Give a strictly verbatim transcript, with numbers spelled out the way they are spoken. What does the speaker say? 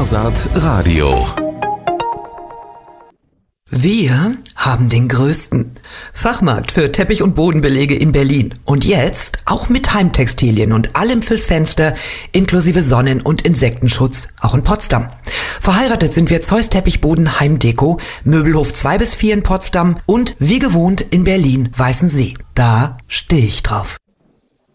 Skasat Radio. Wir haben den größten Fachmarkt für Teppich- und Bodenbelege in Berlin. Und jetzt auch mit Heimtextilien und allem fürs Fenster, inklusive Sonnen- und Insektenschutz, auch in Potsdam. Verheiratet sind wir Zeus Teppichboden Heimdeko, Möbelhof zwei bis vier in Potsdam und wie gewohnt in Berlin Weißensee. Da stehe ich drauf.